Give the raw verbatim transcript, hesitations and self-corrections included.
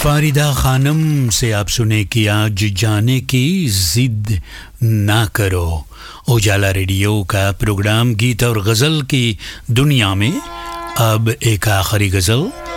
फारिदा खानम से आप सुने कि आज जाने की जिद ना करो। उजाला रेडियो का प्रोग्राम गीत और गज़ल की दुनिया में अब एक आखिरी गज़ल